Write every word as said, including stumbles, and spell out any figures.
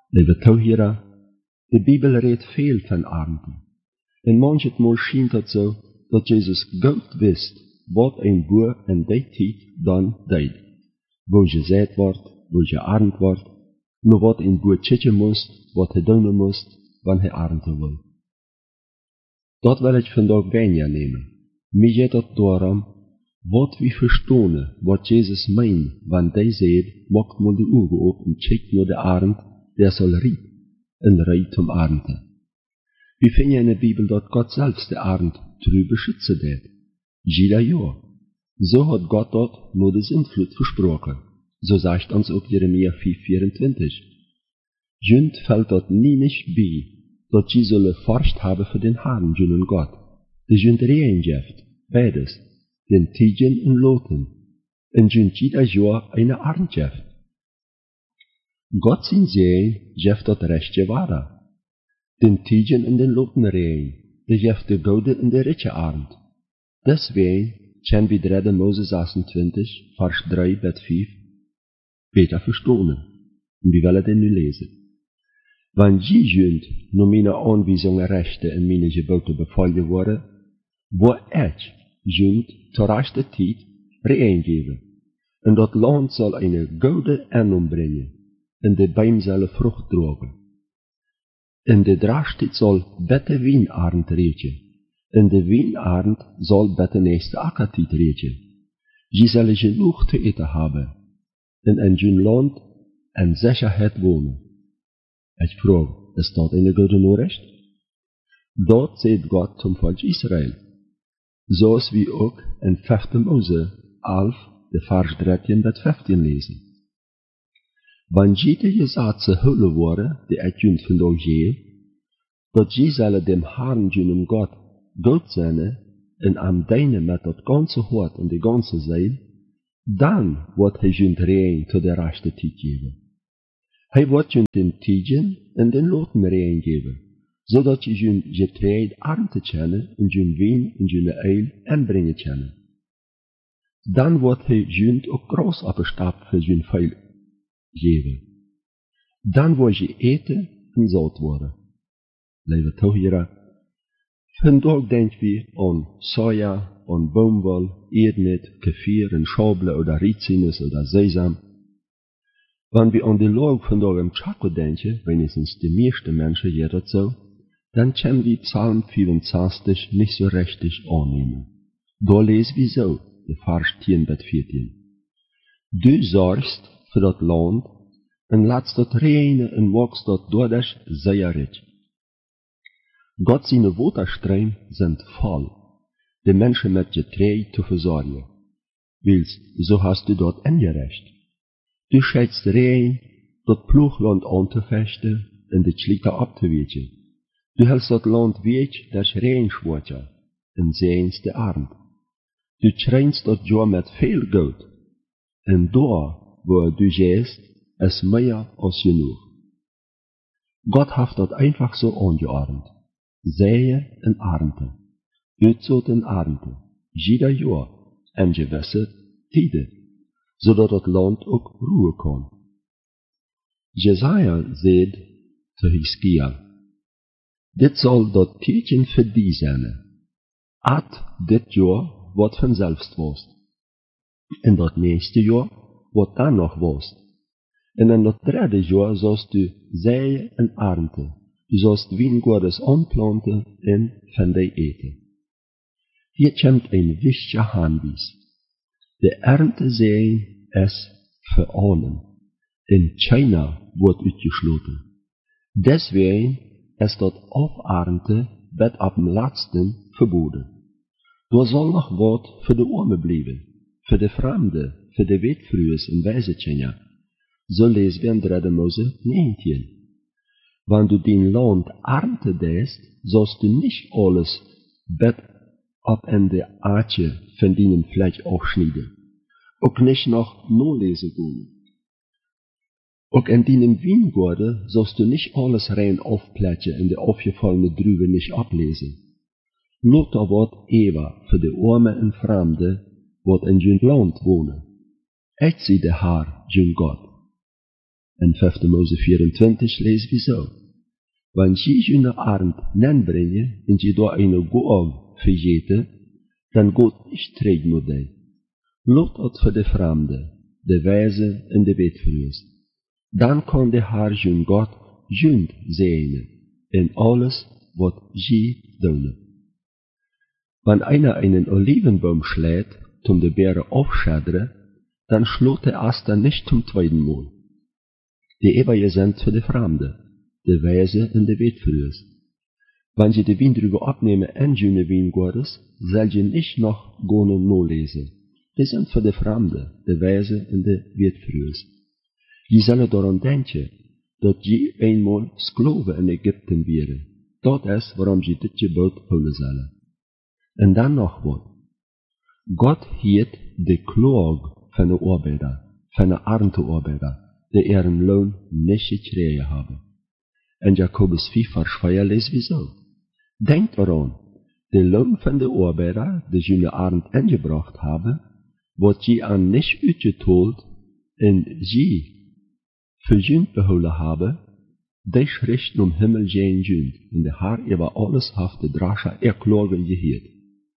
Lieve touwheren, de Bibel redt veel van arenden. En manchmal schijnt het zo dat Jezus goed wist wat een boer in die tijd dan deed. Wo je zaad wordt, wo je arend wordt, maar wat een boer tjetje moest, wat hij doen moest, wanneer hij arenden wil. Dat wil ik vandaag wijnja nemen. Mij gaat het daarom, wat we verstaan, wat Jezus meent, wanneer hij zegt, maak maar de ogen op en check naar de arend, der zal riep, en rijdt om arenden. We vinden in de Bibel dat God zelfs de arend terug beschützen deed. Jeder jaar. Zo had God dat door de zindvloed versproken. Zo zegt ons ook Jeremia vijf vierentwintig. Junt valt dat niet niet bij, dat je zullen vorst hebben voor den Herrn, junnen God. De junt reen jeft, beides, den tigen en loten, en junt jeder jaar een arend jeft. God zijn zee jeft dat rechtje waarde. Den tigen en den loten reen, de jeft de gouden en de ritje arend. Deswegen ken we derde Mozes zesentwintig, vers drie tot vijf, beter verstaan. En we willen den nu lezen. Want je junt, naar mijn aanwijzingen rechten en mijn geboden bevallen worden, waar ik, junt, ter rechte tijd, reen geven. En dat land zal een gouden aanom brengen, en de boom zal vrucht dragen. En de draagstijd zal bette wijnarend reetje, en de wijnarend zal bette neeste akkatiet reetje. Je zal genoeg te eten hebben, en in je land en zekerheid wonen. Ik vraag, is dat in de goede Noorrecht? Dat zegt God zum volk Israël. Zoals we ook in vijfde Mose elf, de vers dertien tot vijftien lezen. Want jede je zaad ze hullen worden, die ik junt vandaag geef, dat je zal dem Herrn junnen God goed zijn, en am deine met dat ganze hart en de ganze ziel, dan wordt hij junt rein tot de rechte tijd geven. Hij wordt junt den tigen en den loten rein geven, zodat je junt je treed arm te kennen en junt wien en junt eil aanbrengen kennen. Dan wordt hij junt ook gras opgestapt voor junt veil geven. Dan word je eten en zout worden. Lieve touwheren, vandaag denken we aan soja, aan boomwol, eerdnet, kefir en schable oder rizinus oder sesam. Wanneer we aan de loog vandaag aan chocolade denken, wenigstens de meeste mensen je dat zo, dan kunnen we Psalm vierenzestig niet zo richtig aannemen. Daar lezen we zo, de vers tien tot veertien. Du zorgst voor dat land, en laat dat reine en wachst dat doordat zeer rich. God zijn waterstroom zijn vol, de mensen met je tree te verzorgen. Wils, zo hast du dat ingerecht. Du scheidsst rein, dat ploegland aan te vechten en de schlitter op te weten. Du hältst dat land weeg, dat rein schwaartje, en zijns de arm. Du trainst dat jaar met veel goud, en daar, waar du geest, is meer als genoeg. God heeft dat einfach zo aangeordend. Zeeën en armte, uitzoot en armte, ieder jaar en gewisse tijden, zodat het land ook roeien kan. Jesaja zei te Hiskia, dit zal dat teken voor die zijn, at dit jaar wat vanzelfs was, en dat nächste jaar wat dan nog was, en in dat derde jaar zalst du zeeën en armte, du sollst wijngaarden aanplanten en van die eten. Hier komt een wichtige aanwijs. De ernte zijn is voor allen. En China wordt uitgesloten. Deswegen is dat afernte bet op het laatste verboden. Er zal nog wat voor de armen blijven, voor de vreemden, voor de wetvrugers en wijzetjenja. Zo lezen we in derde Mose negentien. Wanneer du din land armte deest, zalst du niet alles bet op in de aardje van die vlek afsnijden. Ook niet nog nalezen doen. Ook in die wijngaarden zalst du niet alles rein afpletjen en de afgevallene druiven niet oplezen. Lot er wat eeuwig voor de armen en vreemden wat in je land wonen. Ik zie de Heer, je God. In vijfde Mose vierentwintig lezen we zo. Wanneer je je arend nanbrengen en je door een goog vergeten, dan gaat niet strijd met die. Lot het voor de vreemde, de wijze en de wetverhuis. Dan kan de haar jun God jund zijn in alles wat je doen. Wanneer einer einen Olivenbaum schlägt, um de Beeren aufschäderen, dann schlägt er erst dann nicht zum zweiten Mal. Die Eberje sind für de vreemde, de wijze en de wetverhuis. Wanneer je de wien drüber abnehmen en june wijngoordes, zal je niet nog gonen nalezen. Die sind für de vreemde, de wijze en de wetverhuis. Je zal daaraan denken, dat je eenmaal skloven in Egypten waren. Dat is waarom je dit je boot houden zal. En dan nog wat. God heet de klaag van de arbeider, van de arme arbeider, die er een loon niet gekregen hebben. En Jacobus vijf vers vier lezen we zo. Denk eraan, de loon van de arbeider, die je arend ingebracht hebben, wordt je aan niet uitgetold en je verjunt behouden hebben, des richten om himmel geen junt, en de Heer über alles heeft de drasje erklagen geheerd.